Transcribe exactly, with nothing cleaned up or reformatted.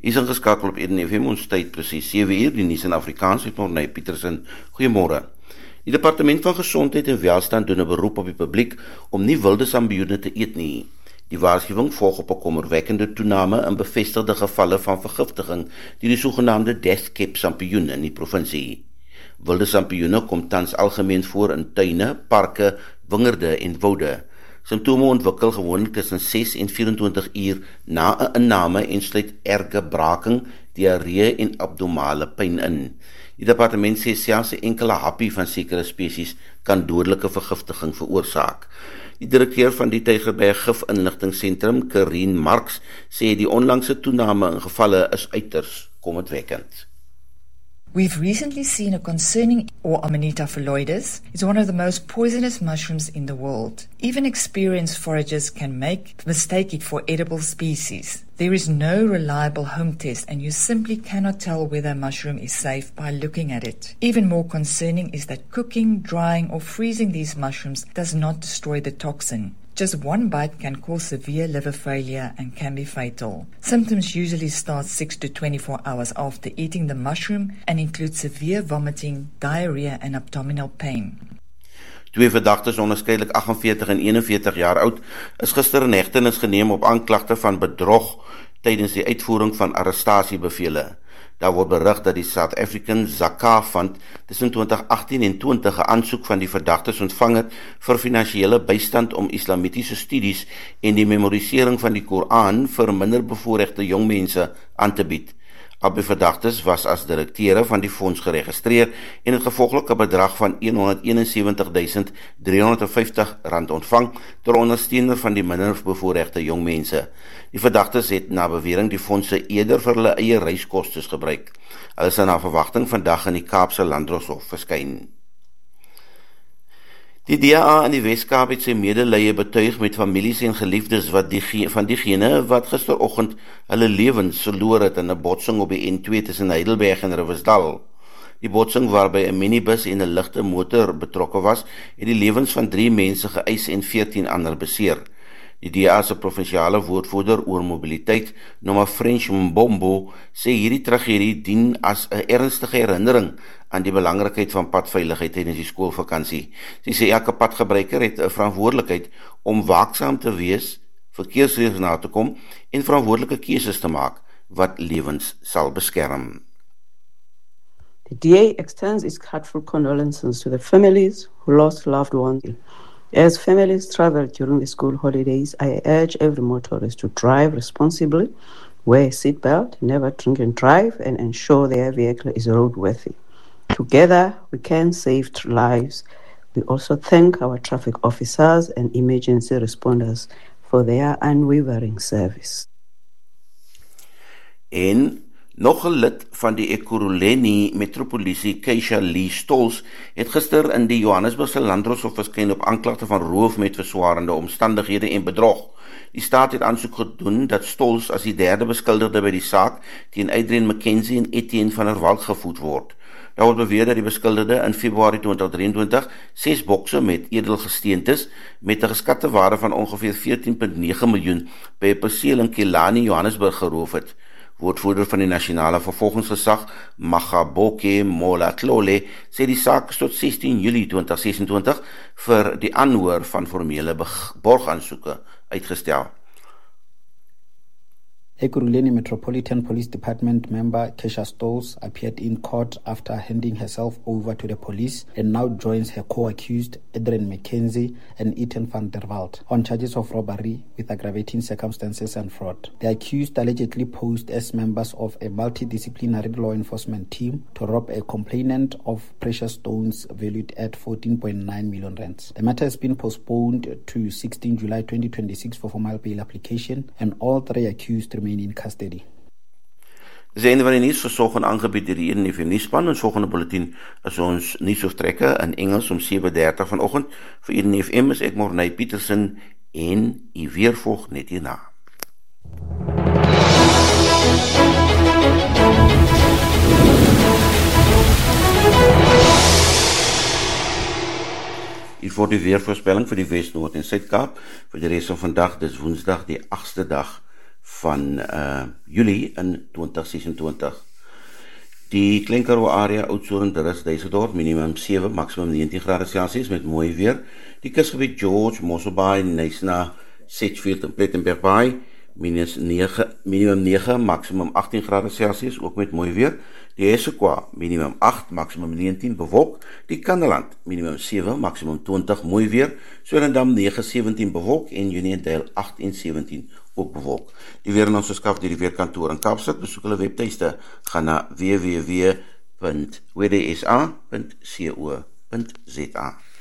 Is ingeskakel op Eden F M, ons tyd presies sewe uur, die nuus in Afrikaans met Morney Petersen. Goeiemôre. Die Departement van Gesondheid en Welstand doen 'n beroep op die publiek om nie wilde sampioene te eet nie. Die waarskuwing volg op 'n kommerwekkende toename in bevestigde gevalle van vergiftiging deur die sogenaamde death cap sampioen in die provinsie. Wilde sampioene kom tans algemeen voor in tuine, parke, wingerde en woude. Simptome ontwikkel gewoonlik tussen ses en vyf-en-twintig uur na 'n inname en sluit erge braking, diarree en abdomale pyn in. Die departement sê selfs 'n enkele happie van sekere spesies kan dodelike vergiftiging veroorsaak. Die direkteur van die Tygerberg Gif-inligtingseentrum, Karine Marx, sê die onlangse toename in gevalle is uiters kommerwekkend. We've recently seen a concerning, or Amanita phalloides, is one of the most poisonous mushrooms in the world. Even experienced foragers can make mistake it for edible species. There is no reliable home test and you simply cannot tell whether a mushroom is safe by looking at it. Even more concerning is that cooking, drying or freezing these mushrooms does not destroy the toxin. Just one bite can cause severe liver failure and can be fatal. Symptoms usually start six to twenty-four hours after eating the mushroom and include severe vomiting, diarrhea and abdominal pain. Twee verdagtes, onderskeidelik aggenveertig en eenenveertig jaar oud, is gister in hegtenis geneem op aanklagte van bedrog tydens die uitvoering van arrestasiebevele. Daar word berig dat die South African Zakah Fund tussen twintig agtien en twintig 'n aansoek van die verdagtes ontvang het vir finansiële bystand om islamitiese studies en die memorisering van die Koran vir minderbevoorregte jong mense aan te bied. Albei verdagtes was as direkteure van die fonds geregistreer en het gevolglik 'n bedrag van honderdeenensewentigduisend driehonderdvyftig rand ontvang ter ondersteuning van die minderbevoorregte jong mense. Die verdagtes het na bewering die fondse eerder vir hulle eie reiskostes gebruik. Hulle is na verwagting vandag in die Kaapse Landdroshof verskyn. Die D A in die Weskaap het sy medelee betuig met families en geliefdes wat die, van diegene wat gisteroggend hulle lewens verloor het in 'n botsing op die N twee tussen Heidelberg en Riversdal. Die botsing waarby 'n minibus en 'n ligte motor betrokke was, het die lewens van drie mense geëis en veertien ander beseer. Die D A se provinsiale woordvoerder oor mobiliteit, Noma French Mbombo, sê hierdie tragedie dien as 'n ernstige herinnering aan die belangrikheid van padveiligheid tydens die skoolvakansie. Sy sê elke padgebruiker het 'n verantwoordelikheid om waaksaam te wees, verkeersreëls na te kom en verantwoordelike keuses te maak wat lewens sal beskerm. The D A extends its heartfelt condolences to the families who lost loved ones. As families travel during the school holidays, I urge every motorist to drive responsibly, wear a seatbelt, never drink and drive, and ensure their vehicle is roadworthy. Together, we can save lives. We also thank our traffic officers and emergency responders for their unwavering service. En nog 'n lid van die Ekurhuleni Metropolisie, Keisha Lee Stolz, het gister in die Johannesburgse Landdroshof verskyn op aanklagte van roof met verswarende omstandighede en bedrog. Die staat het aansoek gedoen dat Stolz as die derde beskuldigde by die saak teen Adrian McKenzie en Etienne van der Walt gevoed word. Daar word beweer dat die beskuldigde in Februarie twintig drieëntwintig ses bokse met edelgesteentes met 'n geskatte waarde van ongeveer veertien komma nege miljoen by 'n perseel in Kelani, Johannesburg geroof het. Woordvoerder van die nasionale vervolgingsgesag, Magaboke Molatlole, sê die saak is tot sestien Julie twintig sesentwintig vir die aanhoor van formele borgaansoeke uitgestel. Ekurhuleni Metropolitan Police Department member Keisha Stolz appeared in court after handing herself over to the police and now joins her co-accused Adrian McKenzie and Etienne van der Walt on charges of robbery with aggravating circumstances and fraud. The accused allegedly posed as members of a multidisciplinary law enforcement team to rob a complainant of precious stones valued at fourteen point nine million rands. The matter has been postponed to sixteenth July twenty twenty-six for formal bail application and all three accused remain in custody. Dis die einde van die nuus versorg aangebied deur die Eden F M nuusspan. Ons volgende bulletin is ons nuusoftrekke in Engels om sewe dertig vanoggend. Vir Eden F M is ek Morney Petersen en u weer volg net hierna. Hier voor die weervoorspelling vir die Wes, Noord en Suid-Kaap vir die res van vandag. Dis Woensdag die agste dag van uh, Julie in twintig sesentwintig. Die Klein Karoo area Oudtshoorn, Duisseldorp, minimum sewe, maximum negentien grade Celsius met mooi weer. Die kusgebied George, Mossel Bay, Knysna, Sedgefield en Plettenberg Bay, minus nege, minimum nege, maximum agttien grade Celsius, ook met mooi weer. Die Hessequa, minimum agt, maximum negentien, bewolk. Die Kannaland, minimum sewe, maximum twintig, mooi weer. Swellendam nege, sewentien, bewolk. En Uniondale agt en sewentien, ook bewolk. Die weer in ons verskaf deur die Weerkantoor in Kaapstad. Besoek hulle webtuiste. Gaan na w w w punt w d s a punt co punt z a.